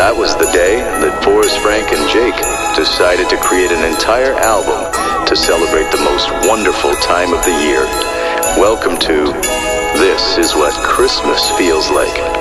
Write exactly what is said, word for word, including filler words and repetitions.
That was the day that Forrest Frank and Jake decided to create an entire album to celebrate the most wonderful time of the year. Welcome to This Is What Christmas Feels Like.